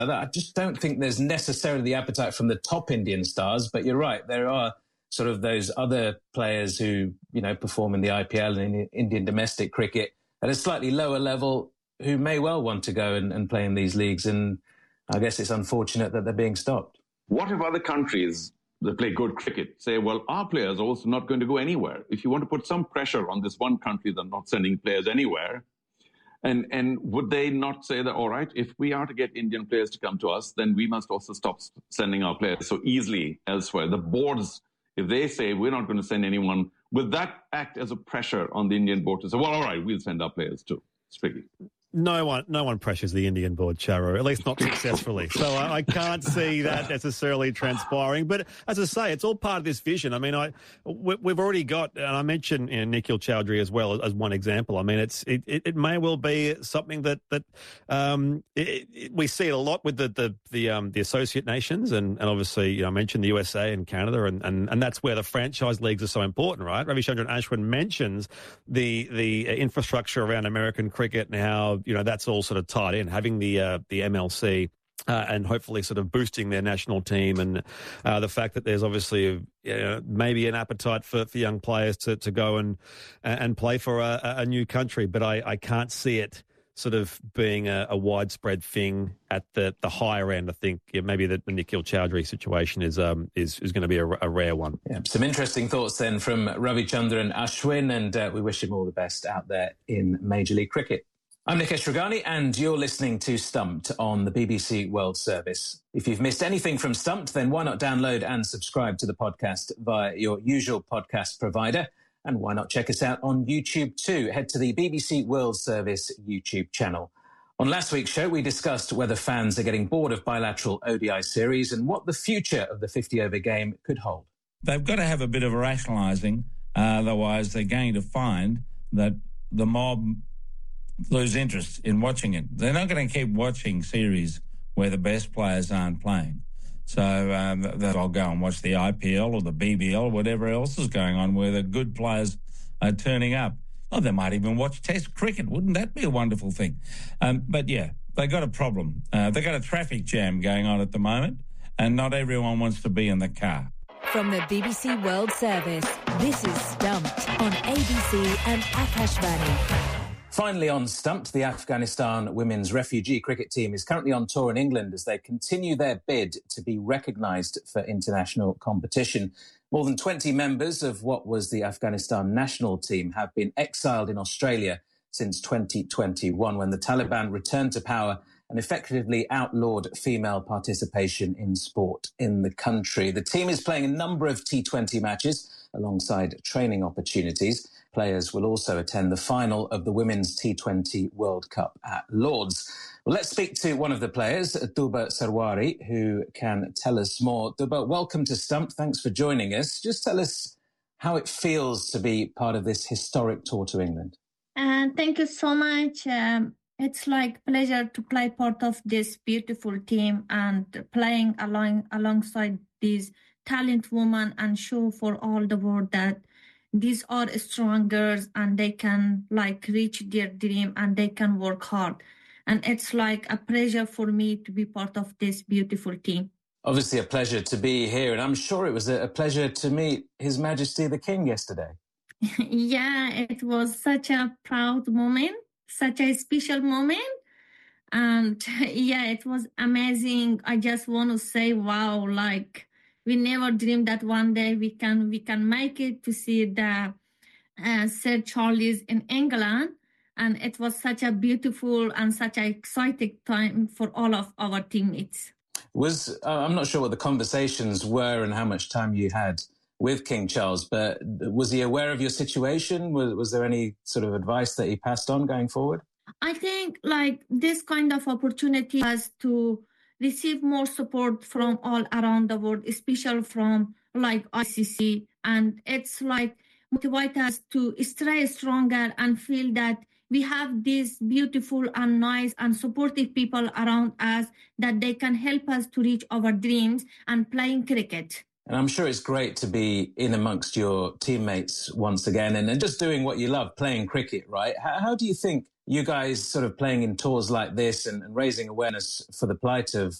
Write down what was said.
I just don't think there's necessarily the appetite from the top Indian stars, but you're right, there are sort of those other players who, perform in the IPL and in Indian domestic cricket at a slightly lower level who may well want to go and play in these leagues. And I guess it's unfortunate that they're being stopped. What if other countries that play good cricket say, well, our players are also not going to go anywhere? If you want to put some pressure on this one country that's not sending players anywhere, and would they not say that, all right, if we are to get Indian players to come to us, then we must also stop sending our players so easily elsewhere? The boards, if they say we're not going to send anyone, would that act as a pressure on the Indian board to say, well, all right, we'll send our players too? It's tricky. No one pressures the Indian board, Charu, at least not successfully. So I can't see that necessarily transpiring. But as I say, it's all part of this vision. I mean, we've already got, and I mentioned Nikhil Chowdhury as well as one example. I mean, it may well be something that we see it a lot with the associate nations, and obviously I mentioned the USA and Canada, and that's where the franchise leagues are so important, right? Ravichandran Ashwin mentions the infrastructure around American cricket and how that's all sort of tied in, having the MLC and hopefully sort of boosting their national team, and the fact that there's obviously maybe an appetite for young players to go and play for a new country. But I can't see it sort of being a widespread thing at the higher end. I think maybe the Nikhil Chowdhury situation is going to be a rare one. Yeah, some interesting thoughts then from Ravichandran Ashwin, and we wish him all the best out there in Major League Cricket. I'm Nikesh Ragani, and you're listening to Stumped on the BBC World Service. If you've missed anything from Stumped, then why not download and subscribe to the podcast via your usual podcast provider? And why not check us out on YouTube too? Head to the BBC World Service YouTube channel. On last week's show, we discussed whether fans are getting bored of bilateral ODI series and what the future of the 50-over game could hold. They've got to have a bit of rationalising, otherwise they're going to find that the mob lose interest in watching it. They're not going to keep watching series where the best players aren't playing. So they'll go and watch the IPL or the BBL or whatever else is going on where the good players are turning up. Oh, they might even watch Test cricket. Wouldn't that be a wonderful thing? But yeah, they got a problem. They got a traffic jam going on at the moment, and not everyone wants to be in the car. From the BBC World Service, this is Stumped on ABC and Akashvani. Finally on Stumped, the Afghanistan women's refugee cricket team is currently on tour in England as they continue their bid to be recognised for international competition. More than 20 members of what was the Afghanistan national team have been exiled in Australia since 2021, when the Taliban returned to power and effectively outlawed female participation in sport in the country. The team is playing a number of T20 matches alongside training opportunities. Players will also attend the final of the Women's T20 World Cup at Lord's. Well, let's speak to one of the players, Duba Sarwari, who can tell us more. Duba, welcome to Stump. Thanks for joining us. Just tell us how it feels to be part of this historic tour to England. Thank you so much. It's like pleasure to play part of this beautiful team and playing alongside these talented women and show for all the world that these are strong girls and they can reach their dream and they can work hard. And it's like a pleasure for me to be part of this beautiful team. Obviously a pleasure to be here, and I'm sure it was a pleasure to meet His Majesty the King yesterday. Yeah, it was such a proud moment, such a special moment. And yeah, it was amazing. I just want to say, wow, we never dreamed that one day we can make it to see the Sir Charles in England. And it was such a beautiful and such an exciting time for all of our teammates. I'm not sure what the conversations were and how much time you had with King Charles, but was he aware of your situation? Was there any sort of advice that he passed on going forward? I think this kind of opportunity has to receive more support from all around the world, especially from ICC. And it's motivate us to stay stronger and feel that we have these beautiful and nice and supportive people around us that they can help us to reach our dreams and playing cricket. And I'm sure it's great to be in amongst your teammates once again and just doing what you love, playing cricket, right? How do you think you guys sort of playing in tours like this and raising awareness for the plight of